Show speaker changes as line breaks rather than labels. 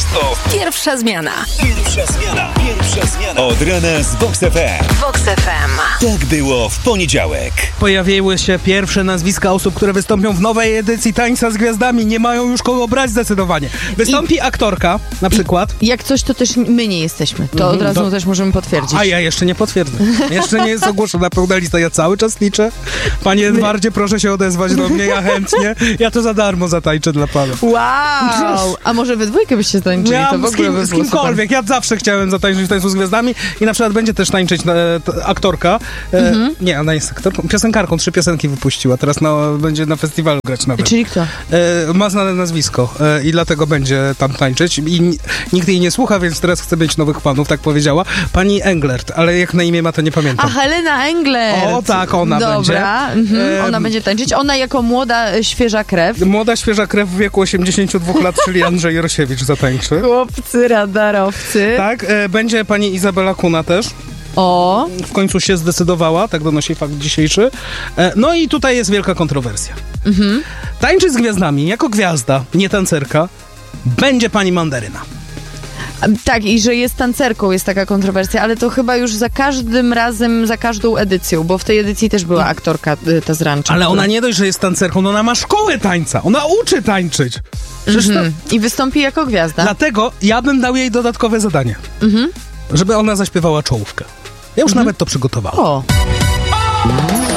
jest to
Pierwsza zmiana.
Pierwsza zmiana. Od rana z Vox FM.
Vox FM.
Tak było w poniedziałek.
Pojawiły się pierwsze nazwiska osób, które wystąpią w nowej edycji Tańca z Gwiazdami. Nie mają już kogo brać zdecydowanie. Wystąpi aktorka, na przykład.
Jak coś, to też my nie jesteśmy. To od razu też możemy potwierdzić.
A ja jeszcze nie potwierdzę. Jeszcze nie jest ogłoszona pełna lista. Ja cały czas liczę. Panie Edwardzie, proszę się odezwać do mnie. Ja chętnie. Ja to za darmo zatańczę dla pana.
Wow! A może we dwójkę byście zatańczyli?
Ja
to w ogóle by
z
było
kimkolwiek.
super.
Ja zawsze chciałem zatańczyć w Tańcu z Gwiazdami i na przykład będzie też tańczyć aktorka. Nie, ona jest aktorką. Piosenkarką. 3 piosenki wypuściła. Teraz będzie na festiwalu grać nawet.
Czyli kto?
Ma znane nazwisko i dlatego będzie tam tańczyć. I nikt jej nie słucha, więc teraz chce mieć nowych fanów, tak powiedziała. Pani Englert, ale jak na imię ma, to nie pamiętam.
A Helena Englert.
O tak, ona
Dobra.
będzie.
Ona będzie tańczyć. Ona jako młoda, świeża krew.
Młoda, świeża krew w wieku 82 lat, czyli Andrzej Rosiewicz zatańczy.
Chłopcy radarowcy.
Tak, będzie pani Izabela Kuna też.
O.
W końcu się zdecydowała, tak donosi fakt dzisiejszy. No i tutaj jest wielka kontrowersja. Tańczy z gwiazdami, jako gwiazda, nie tancerka, będzie pani Mandaryna.
Tak, i że jest tancerką, jest taka kontrowersja, ale to chyba już za każdym razem, za każdą edycją, bo w tej edycji też była aktorka ta z Rancza.
Ale ona nie dość, że jest tancerką, no ona ma szkołę tańca, ona uczy tańczyć.
I wystąpi jako gwiazda.
Dlatego ja bym dał jej dodatkowe zadanie, żeby ona zaśpiewała czołówkę. Ja już nawet to przygotowałem.
O.